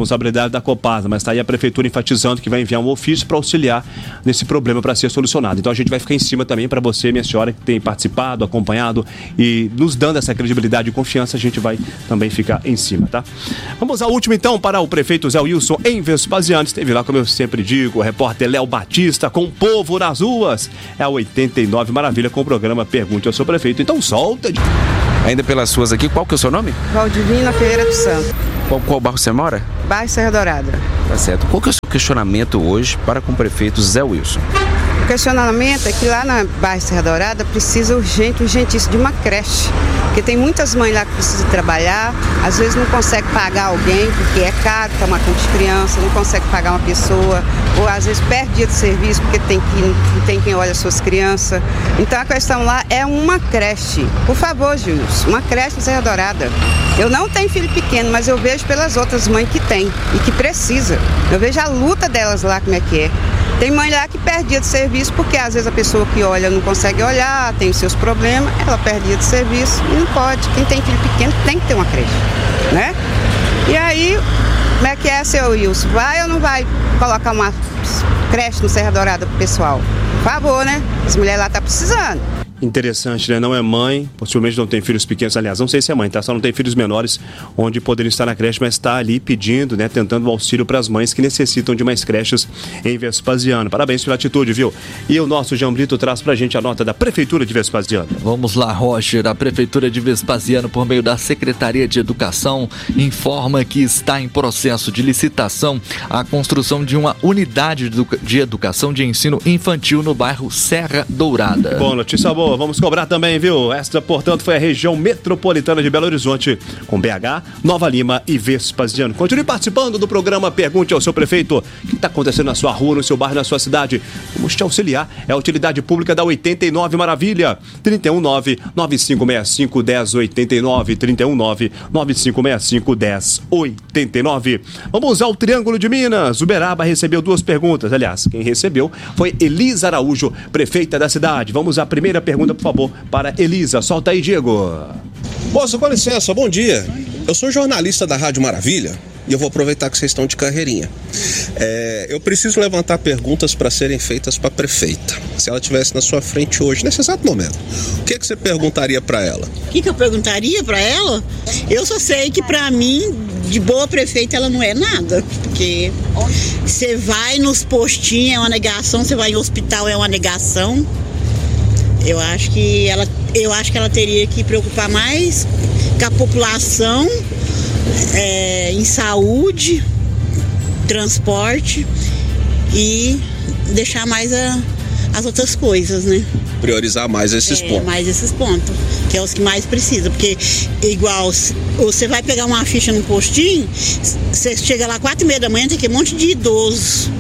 responsabilidade da Copasa, mas está aí a Prefeitura enfatizando que vai enviar um ofício para auxiliar nesse problema para ser solucionado. Então a gente vai ficar em cima também para você, minha senhora, que tem participado, acompanhado e nos dando essa credibilidade e confiança, a gente vai também ficar em cima, tá? Vamos ao último então para o prefeito Zé Wilson em Vespasiano. Esteve lá, como eu sempre digo, o repórter Léo Batista com o povo nas ruas. É a 89 Maravilha com o programa Pergunte ao seu prefeito. Então solta. Ainda pelas suas aqui, qual que é o seu nome? Valdivina Ferreira dos Santos. Qual bairro você mora? Bairro Serra Dourada. Tá certo. Qual que é o seu questionamento hoje para com o prefeito Zé Wilson? O questionamento é que lá na bairro Serra Dourada precisa urgentíssimo de uma creche. Porque tem muitas mães lá que precisam trabalhar, às vezes não consegue pagar alguém, porque é caro tomar conta de criança, não consegue pagar uma pessoa, ou às vezes perde dia de serviço porque não tem quem olha as suas crianças. Então a questão lá é uma creche. Por favor, Gilson, uma creche na Serra Dourada. Eu não tenho filho pequeno, mas eu vejo pelas outras mães que tem e que precisa. Eu vejo a luta delas lá, como é que é. Tem mãe lá que perde dia de serviço porque às vezes a pessoa que olha não consegue olhar, tem os seus problemas, ela perde dia de serviço e não pode. Quem tem filho pequeno tem que ter uma creche, né? E aí, como é que é, seu Wilson? Vai ou não vai colocar uma creche no Serra Dourada pro pessoal? Por favor, né? As mulheres lá estão precisando. Interessante, né? Não é mãe, possivelmente não tem filhos pequenos, aliás, não sei se é mãe, tá? Só não tem filhos menores onde poderiam estar na creche, mas está ali pedindo, né? Tentando o auxílio para as mães que necessitam de mais creches em Vespasiano. Parabéns pela atitude, viu? E o nosso Jean Brito traz pra gente a nota da Prefeitura de Vespasiano. Vamos lá, Roger. A Prefeitura de Vespasiano, por meio da Secretaria de Educação, informa que está em processo de licitação a construção de uma unidade de educação de ensino infantil no bairro Serra Dourada. Bom, notícia boa. Vamos cobrar também, viu? Esta, portanto, foi a região metropolitana de Belo Horizonte, com BH, Nova Lima e Vespasiano. Continue participando do programa Pergunte ao seu prefeito. O que está acontecendo na sua rua, no seu bairro, na sua cidade? Vamos te auxiliar. É a utilidade pública da 89 Maravilha. 319-9565-1089. 319-9565-1089. Vamos ao Triângulo de Minas. Uberaba recebeu 2 perguntas. Aliás, quem recebeu foi Elisa Araújo, prefeita da cidade. Vamos à primeira pergunta, por favor, para Elisa. Solta aí, Diego. Moço, com licença, bom dia. Eu sou jornalista da Rádio Maravilha e eu vou aproveitar que vocês estão de carreirinha. Eu preciso levantar perguntas para serem feitas para a prefeita. Se ela estivesse na sua frente hoje, nesse exato momento, o que você perguntaria para ela? O que eu perguntaria para ela? Eu só sei que para mim, de boa prefeita, ela não é nada. Porque você vai nos postinhos, é uma negação, você vai em hospital, é uma negação. Eu acho que ela teria que preocupar mais com a população, em saúde, transporte e deixar mais as outras coisas, né? Priorizar mais esses pontos. Mais esses pontos, que é os que mais precisam. Porque igual, você vai pegar uma ficha no postinho, você chega lá 4h30 da manhã, tem aquele monte de idosos.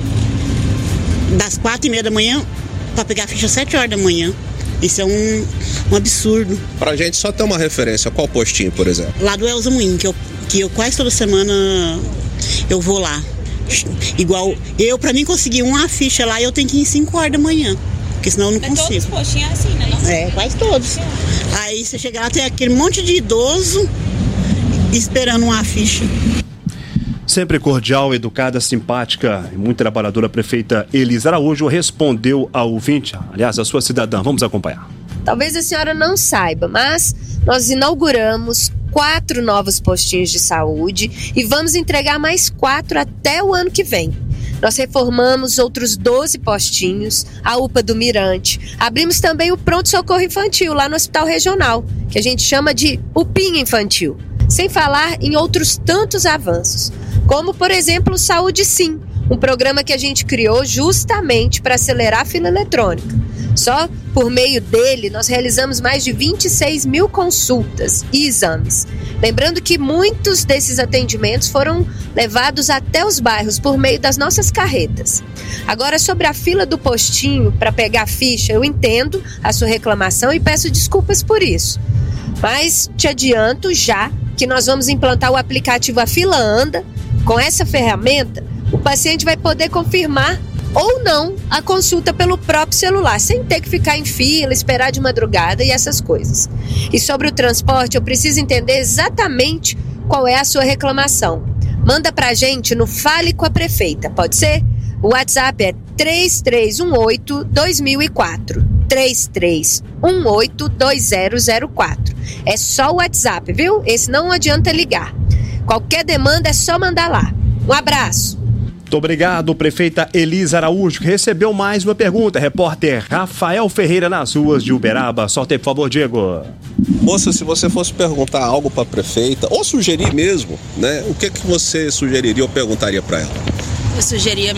Das 4h30 da manhã, para pegar a ficha às 7 horas da manhã. Isso é um absurdo. Pra gente só ter uma referência, qual postinho, por exemplo? Lá do Elza Moinho, que eu quase toda semana eu vou lá. Igual, pra mim conseguir uma ficha lá, eu tenho que ir às 5 horas da manhã. Porque senão eu não consigo. Todos os postinhos assim, né? Quase todos. Aí você chega lá, tem aquele monte de idoso esperando uma ficha. Sempre cordial, educada, simpática e muito trabalhadora, a prefeita Elisa Araújo respondeu ao ouvinte, aliás, a sua cidadã. Vamos acompanhar. Talvez a senhora não saiba, mas nós inauguramos 4 novos postinhos de saúde e vamos entregar mais 4 até o ano que vem. Nós reformamos outros 12 postinhos, a UPA do Mirante. Abrimos também o pronto-socorro infantil lá no Hospital Regional, que a gente chama de UPinha Infantil. Sem falar em outros tantos avanços, como, por exemplo, o Saúde Sim, um programa que a gente criou justamente para acelerar a fila eletrônica. Só por meio dele, nós realizamos mais de 26 mil consultas e exames. Lembrando que muitos desses atendimentos foram levados até os bairros por meio das nossas carretas. Agora, sobre a fila do postinho para pegar a ficha, eu entendo a sua reclamação e peço desculpas por isso. Mas te adianto já que nós vamos implantar o aplicativo A Fila Anda. Com essa ferramenta, o paciente vai poder confirmar ou não a consulta pelo próprio celular, sem ter que ficar em fila, esperar de madrugada e essas coisas. E sobre o transporte, eu preciso entender exatamente qual é a sua reclamação. Manda pra gente no Fale com a Prefeita, pode ser? O WhatsApp é 3318-2004. 3318-2004. É só o WhatsApp, viu? Esse não adianta ligar. Qualquer demanda é só mandar lá. Um abraço. Muito obrigado, prefeita Elisa Araújo, que recebeu mais uma pergunta. Repórter Rafael Ferreira nas ruas de Uberaba. Solta aí, por favor, Diego. Moça, se você fosse perguntar algo para a prefeita, ou sugerir mesmo, né? O que você sugeriria ou perguntaria para ela? Eu sugeria